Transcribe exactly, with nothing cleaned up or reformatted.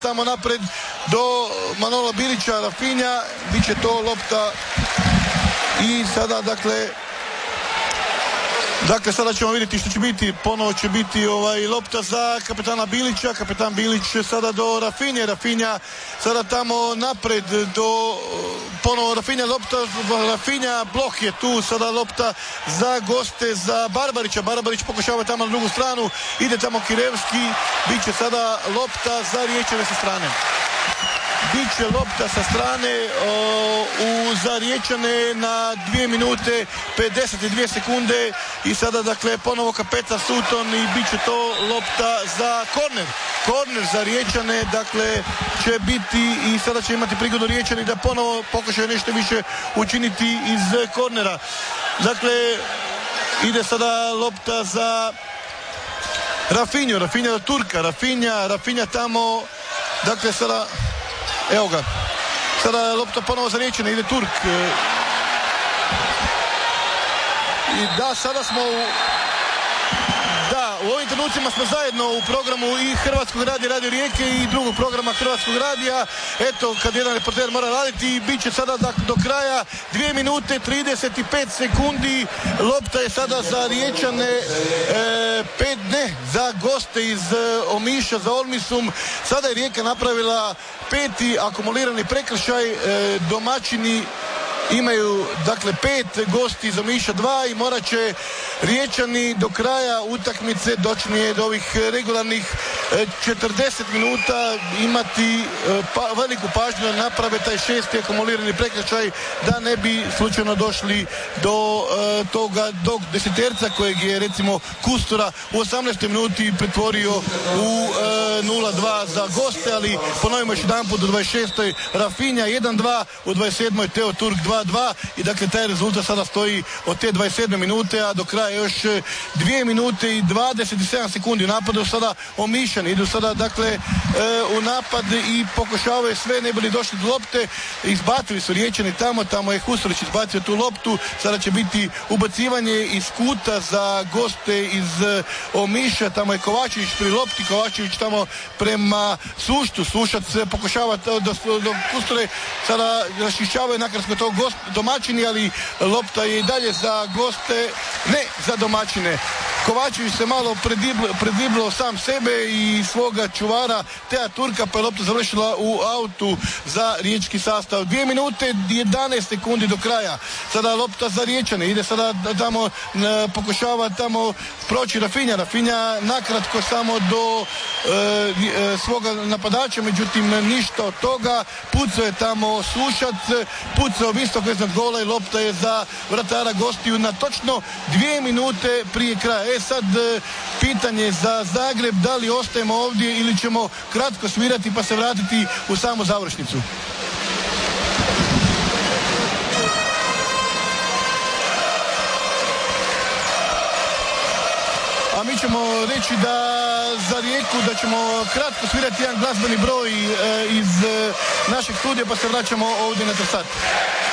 tamo napred do Manola Bilića, Rafinha, bit će to lopta i sada dakle Dakle, sada ćemo vidjeti što će biti. Ponovo će biti ovaj lopta za kapetana Bilića. Kapetan Bilić sada do Rafinhe. Rafinha sada tamo napred do ponovo Rafinha lopta. Rafinha blok je tu. Sada lopta za goste za Barbarića. Barbarić pokušava tamo na drugu stranu. Ide tamo Kirevski. Biće sada lopta za Riječane sa strane. Biće lopta sa strane o, u za Riječane na dvije minute pedeset dvije sekunde i sada dakle ponovo kapetan Sutton i bit će to lopta za korner. Korner za Riječane, dakle će biti i sada će imati prigodu Riječani da ponovo pokušaju nešto više učiniti iz kornera. Dakle, ide sada lopta za Rafinha, Rafinha do Turka, Rafinha, Rafinha tamo, dakle sada evo ga, sada lopta ponovo za Riječane, ide Turk. I da, sada smo u... Da, u ovim trenucima smo zajedno u programu i Hrvatskog radija, Radio Rijeke i drugog programa Hrvatskog radija. Eto, kad jedan reporter mora raditi, bit će sada do kraja dvije minute trideset pet sekundi. Lopta je sada za Riječane, e, pet ne, za goste iz e, Omiša, za Olmisum. Sada je Rijeka napravila peti akumulirani prekršaj, e, domaćini imaju dakle pet, gosti iz Omiša dva i morat će Riječani do kraja utakmice, dočnije do ovih regularnih četrdeset minuta imati pa, veliku pažnju da naprave taj šesti akumulirani prekršaj da ne bi slučajno došli do uh, toga do deseterca kojeg je recimo Kustura u osamnaestoj minuti pretvorio u uh, nula dva za goste, ali ponovimo još jedanput u dvadeset šestoj Rafinha jedan dva, u dvadeset sedmoj Teo Turk dva dva i dakle taj rezultat sada stoji od te dvadeset sedme minute, a do kraja još dvije minute i dvadeset sedam sekundi u napadu. Sada Omišani idu sada dakle e, u napad i pokušavaju sve, ne bili došli do lopte, izbacili su Riječani tamo, tamo je Hustorić izbacio tu loptu, sada će biti ubacivanje iz kuta za goste iz e, Omiša, tamo je Kovačević pri lopti, Kovačević tamo prema Suštu, Sušac pokušava do, do, do Kusture, sada rašišćavaju nakrasno to gost, domaćini, ali lopta je i dalje za goste, ne za domaćine. Kovačević se malo prediblo sam sebe i svoga čuvara Tea Turka, pa je lopta završila u autu za riječki sastav. Dvije minute jedanaest sekundi do kraja. Sada lopta za Riječane, ide sada tamo, pokušava tamo proći Rafinha, Rafinha nakratko samo do e, svoga napadača, međutim ništa od toga, pucao je tamo Sušac, pucao visoko iznad gola i lopta je za vratara gostiju na točno dvije minute prije kraja. E sad pitanje za Zagreb, da li ostajemo ovdje ili ćemo kratko svirati pa se vratiti u samu završnicu. A mi ćemo reći da za Rijeku da ćemo kratko svirati jedan glazbeni broj e, iz e, našeg studija pa se vraćamo ovdje na Trsat.